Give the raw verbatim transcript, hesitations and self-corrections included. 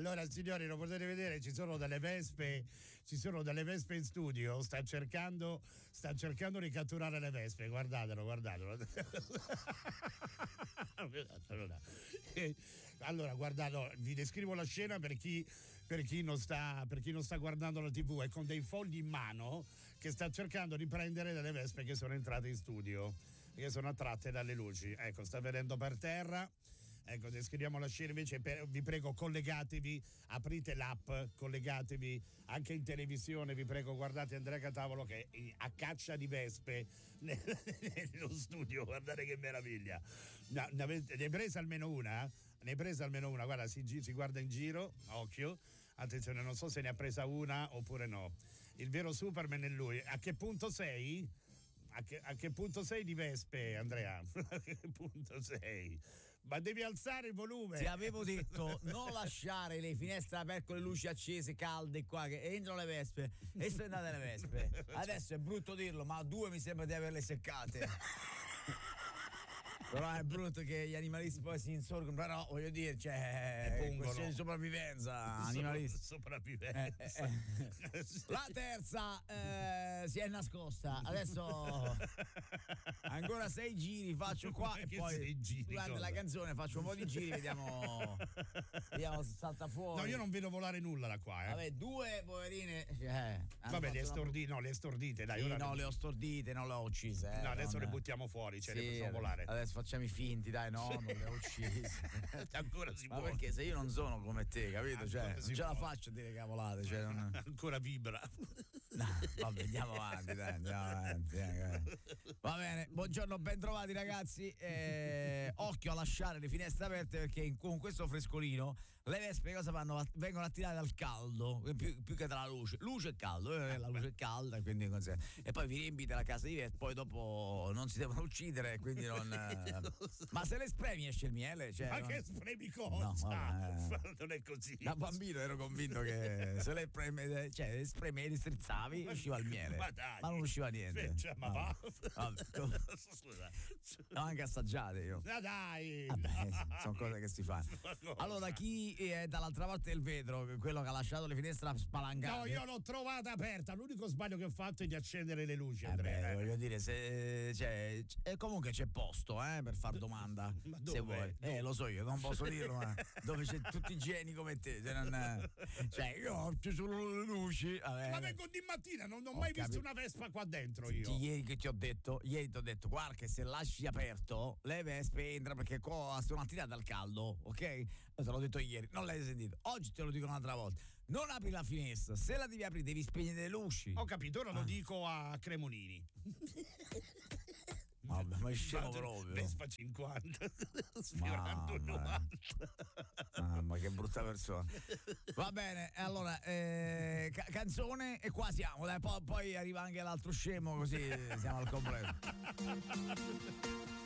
Allora, signori, lo potete vedere, ci sono delle vespe, ci sono delle vespe in studio, sta cercando, sta cercando di catturare le vespe, guardatelo, guardatelo. Allora, allora guardate, vi descrivo la scena per chi, per chi non sta, per chi non sta guardando la tivù, è con dei fogli in mano che sta cercando di prendere delle vespe che sono entrate in studio, che sono attratte dalle luci. Ecco, sta vedendo per terra. Ecco, descriviamo la scena. Invece per, vi prego, collegatevi, aprite l'app, collegatevi anche in televisione, vi prego, guardate Andrea Catavolo che è a caccia di vespe nello studio, guardate che meraviglia. No, ne, avete, ne hai presa almeno una? Ne hai presa almeno una, guarda, si, si guarda in giro, occhio, attenzione, non so se ne ha presa una oppure no. Il vero Superman è lui. A che punto sei? A che, a che punto sei di vespe, Andrea? A che punto sei? Ma devi alzare il volume. Ti avevo detto non lasciare le finestre aperte con le luci accese, calde qua, che entrano le vespe e sono andate le vespe. Adesso è brutto dirlo, ma due mi sembra di averle seccate. Però è brutto che gli animalisti poi si insorgono, però voglio dire, cioè, è questione di sopravvivenza, animalisti. Sopravvivenza. Eh, eh, eh. La terza eh, si è nascosta, adesso ancora sei giri faccio qua e poi giri, durante cosa? la canzone faccio un po' di giri, vediamo, vediamo se salta fuori. No, io non vedo volare nulla da qua, eh. Vabbè, due poverine. Eh, Vabbè, le stordite, no, le stordite, dai. Sì, ora no, le... le ho stordite, non le ho uccise. Eh, no, adesso non... le buttiamo fuori, cioè sì, le facciamo volare. Adesso facciamo i finti, dai, no, non le ho uccise. Ancora si Ma può. Perché se io non sono come te, capito? Cioè, non ce può. la faccio a dire cavolate. Cioè, non... Ancora vibra. No, vabbè, andiamo avanti, dai, andiamo avanti. Eh. Va bene, buongiorno, ben trovati ragazzi. Eh, occhio a lasciare le finestre aperte perché in, con questo frescolino le vespe cosa fanno? Vengono attirate dal caldo, più, più che dalla luce. Luce e caldo, eh, la luce è calda, quindi e poi vi riempite la casa di vespe, poi dopo non si devono uccidere, quindi non. Eh, ma se le spremi esce il miele? Cioè, ma non... che spremi cosa? No, vabbè. Non è così. Da bambino ero convinto che se le preme, cioè le spremevi, strizzavi, usciva il miele. Ma dai, ma non usciva niente. Cioè, ma va. Vabbè, scusa. No, anche assaggiate io. Ma dai. Vabbè, sono cose che si fanno. Allora, chi è dall'altra parte del vetro, quello che ha lasciato le finestre spalancate? No, io l'ho trovata aperta. L'unico sbaglio che ho fatto è di accendere le luci. Eh beh, voglio dire, se cioè, eh, comunque c'è posto eh, per far domanda. Ma dove? Se vuoi. Dove? Eh, lo so io, non posso dirlo, ma dove c'è tutti i geni come te. Cioè, non, cioè io ho acceso le luci. Vabbè. Ma vengo di mattina, non ho, Ho mai capito. visto una vespa qua dentro io. Senti, ieri che ti ho detto, ieri ti ho detto, guarda che se lasci aperto le vespe entrano perché qua sono attirate dal caldo, ok? Te l'ho detto ieri, non l'hai sentito. Oggi te lo dico un'altra volta. Non apri la finestra, se la devi aprire devi spegnere le luci. Ho capito, ora ah. lo dico a Cremonini. Vabbè, ma è scemo proprio. Vespa cinquanta sfiorando novanta. Mamma, che brutta persona. Va bene, allora eh, ca- canzone e qua siamo, dai, poi, poi arriva anche l'altro scemo così siamo al completo.